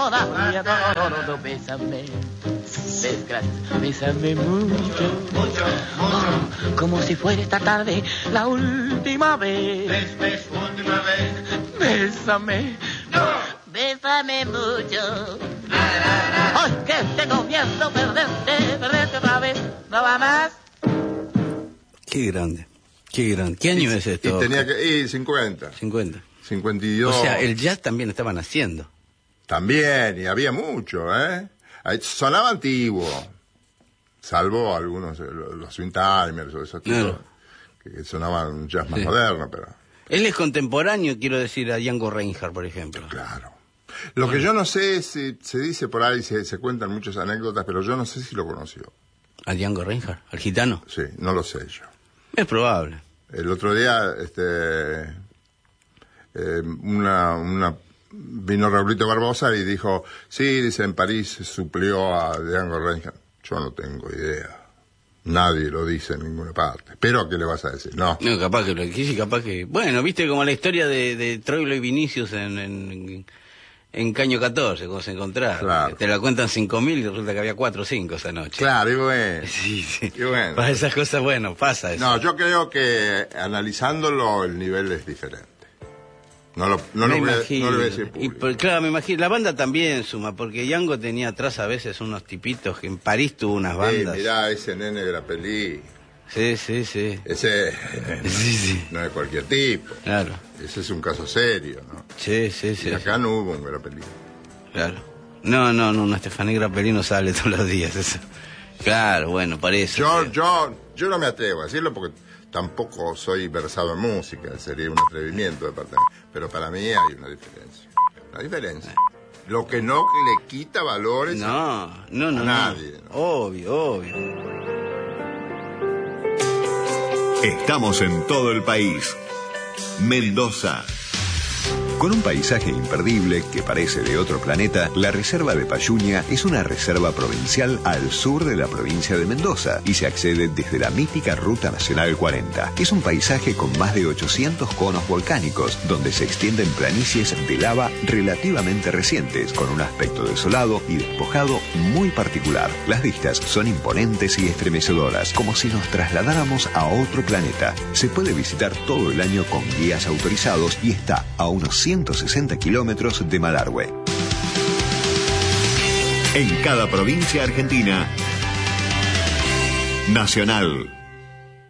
todavía, bésame. Bésame mucho, como si fuera esta tarde la última vez. Última vez. Bésame, bésame mucho. Ay, que tengo miedo perderte otra vez. ¿No va más? Qué grande, qué grande. ¿Qué año es esto? Y tenía que 50. 52. O sea, el jazz también estaba naciendo. También, y había mucho, ¿eh? Sonaba antiguo, salvo algunos, los swing timers o esos tipos, claro, que sonaban un jazz más moderno, pero... Él es contemporáneo, quiero decir, a Django Reinhardt, por ejemplo. Claro. Lo que yo no sé, se dice por ahí, se cuentan muchas anécdotas, pero yo no sé si lo conoció. ¿A Django Reinhardt? ¿Al gitano? Sí, no lo sé yo. Es probable. El otro día, vino Raulito Barbosa y dijo, sí, dice, en París suplió a Django Reinhardt. Yo no tengo idea. Nadie lo dice en ninguna parte. Pero, ¿qué le vas a decir? No, capaz que lo quise, capaz que... Bueno, viste como la historia de Troilo y Vinicius en Caño 14, cuando se encontraron. Claro. Te la cuentan 5.000 y resulta que había 4 o 5 esa noche. Claro, y bueno. Sí. Y bueno. Para esas cosas, bueno, pasa eso. No, yo creo que analizándolo el nivel es diferente. No le voy a decir público. Claro, me imagino. La banda también suma, porque Django tenía atrás a veces unos tipitos que en París tuvo unas bandas. Mirá, ese nene de la peli. Sí. Ese Sí. no es cualquier tipo. Claro. Ese es un caso serio, ¿no? Sí. Y acá no hubo un Grappelli. Claro. No, Estefaní Grappelli no sale todos los días. Eso. Claro, bueno, parece. Yo no me atrevo a decirlo porque tampoco soy versado en música, sería un atrevimiento de parte mía. Pero para mí hay una diferencia. Una diferencia. Lo que no le quita valores a nadie. ¿No? Obvio. Estamos en todo el país. Mendoza. Con un paisaje imperdible que parece de otro planeta, la Reserva de Payuña es una reserva provincial al sur de la provincia de Mendoza y se accede desde la mítica Ruta Nacional 40. Es un paisaje con más de 800 conos volcánicos, donde se extienden planicies de lava relativamente recientes, con un aspecto desolado y despojado muy particular. Las vistas son imponentes y estremecedoras, como si nos trasladáramos a otro planeta. Se puede visitar todo el año con guías autorizados y está a unos 160 kilómetros de Malargüe. En cada provincia argentina, Nacional.